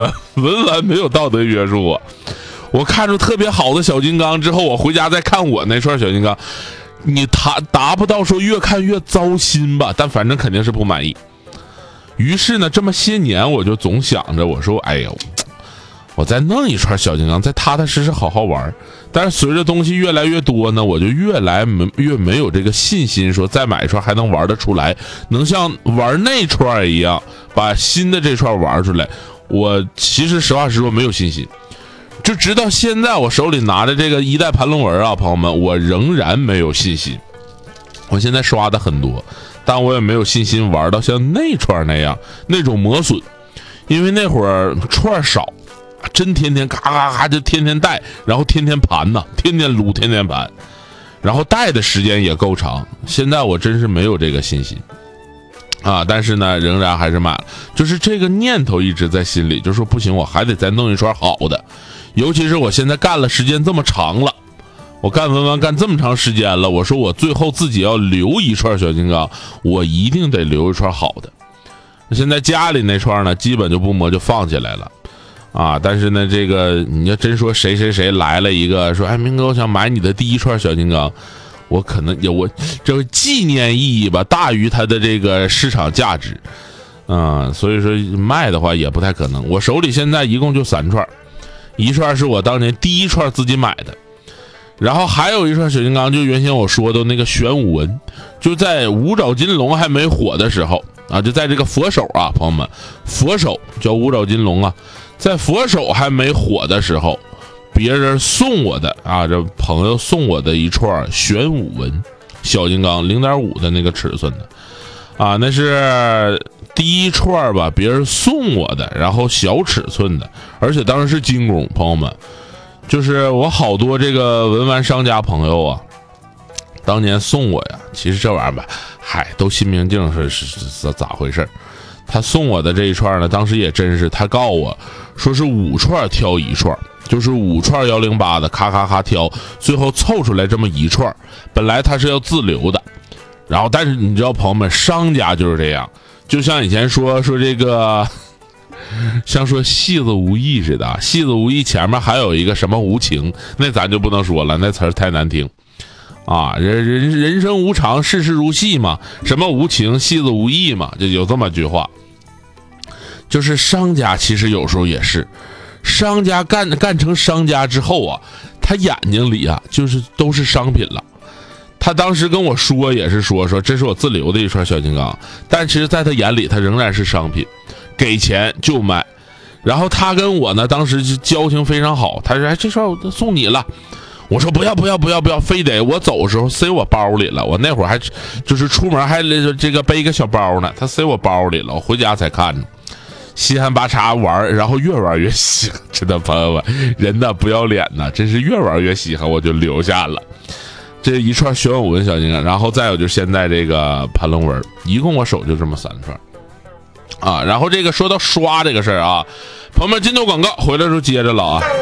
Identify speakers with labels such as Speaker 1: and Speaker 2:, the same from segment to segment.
Speaker 1: 文玩没有道德约束我看着特别好的小金刚之后，我回家再看我那串小金刚，你达不到说越看越糟心吧，但反正肯定是不满意。于是呢，这么些年我就总想着，我说哎呦，我再弄一串小金刚，再踏踏实实好好玩。但是随着东西越来越多呢，我就越没有这个信心，说再买一串还能玩得出来，能像玩那串一样把新的这串玩出来。我其实实话实说没有信心，就直到现在我手里拿着这个一代盘龙纹啊，朋友们，我仍然没有信心。我现在刷的很多，但我也没有信心玩到像那串那样那种磨损，因为那会儿串少，真天天嘎嘎嘎就天天带，然后天天盘呐，天天撸，天天盘，然后带的时间也够长。现在我真是没有这个信心啊，但是呢，仍然还是买了，就是这个念头一直在心里，就说不行，我还得再弄一串好的。尤其是我现在干了时间这么长了，我干文玩干这么长时间了，我说我最后自己要留一串小金刚，我一定得留一串好的。现在家里那串呢，基本就不摸，就放起来了啊。但是呢，这个你要真说谁来了一个说，哎，明哥，我想买你的第一串小金刚，我可能有这个纪念意义吧，大于它的这个市场价值，所以说卖的话也不太可能。我手里现在一共就3串，一串是我当年第一串自己买的，然后还有一串小金刚，就原先我说的那个玄武纹，就在五爪金龙还没火的时候啊，就在这个佛手啊，朋友们，佛手叫五爪金龙啊，在佛手还没火的时候，别人送我的啊，这朋友送我的一串玄武纹小金刚 0.5 的那个尺寸的啊，那是第一串吧，别人送我的，然后小尺寸的，而且当时是精工，朋友们，就是我好多这个文玩商家朋友啊，当年送我呀，其实这玩意儿吧，嗨，都心明镜是咋回事？他送我的这一串呢，当时也真是，他告诉我说是5串挑1串，就是5串108的，咔咔咔挑，最后凑出来这么一串。本来他是要自留的，然后但是你知道，朋友们，商家就是这样，就像以前说这个，像说戏子无义似的，戏子无义前面还有一个什么无情，那咱就不能说了，那词儿太难听。啊，人生无常，世事如戏嘛，什么无情，戏子无义嘛，就有这么句话。就是商家其实有时候也是，商家干成商家之后啊，他眼睛里啊就是都是商品了。他当时跟我说也是说这是我自留的一串小金刚，但其实在他眼里他仍然是商品，给钱就卖。然后他跟我呢当时就交情非常好，他说哎，这串我送你了。我说不要，非得我走的时候塞我包里了。我那会儿还就是出门还这个背个小包呢，他塞我包里了，我回家才看着，稀罕巴叉玩，然后越玩越稀罕。真的朋友们，人呢不要脸呢，真是越玩越稀罕，我就留下了这一串玄武纹小金刚，然后再有就是现在这个盘龙纹，一共我手就这么3串啊。然后这个说到刷这个事儿啊，朋友们，进头广告回来就接着了啊。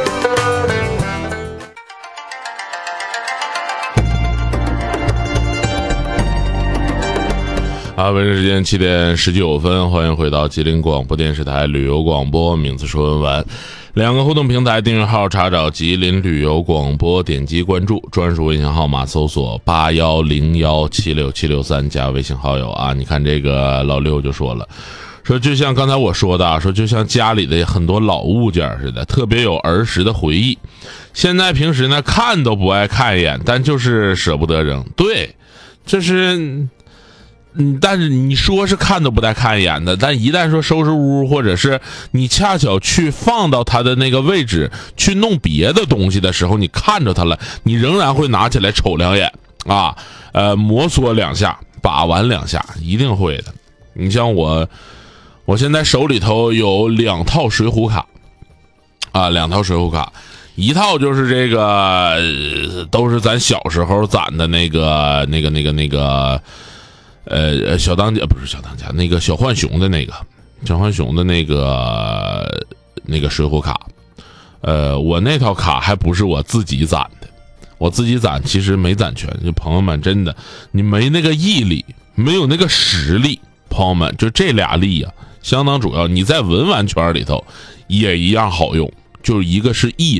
Speaker 1: 北京时间7点19分，欢迎回到吉林广播电视台旅游广播，名字说文玩，2个互动平台订阅号查找吉林旅游广播，点击关注，专属微信号码搜索81017673，加微信好友啊。你看这个老六就说了，说就像刚才我说的，说就像家里的很多老物件似的，特别有儿时的回忆。现在平时呢看都不爱看一眼，但就是舍不得扔。对，这是。但是你说是看都不带看一眼的，但一旦说收拾屋，或者是你恰巧去放到它的那个位置去弄别的东西的时候，你看着它了，你仍然会拿起来瞅2眼啊，摩挲2下，把玩2下，一定会的。你像我现在手里头有2套水浒卡啊，2套水浒卡，一套就是这个都是咱小时候攒的那个小当家不是小当家，那个小浣熊的那个水浒卡，我那套卡还不是我自己攒的，我自己攒其实没攒全。就朋友们，真的你没那个毅力，没有那个实力，朋友们就这俩力啊相当主要。你在文玩圈里头也一样好用，就是一个是 E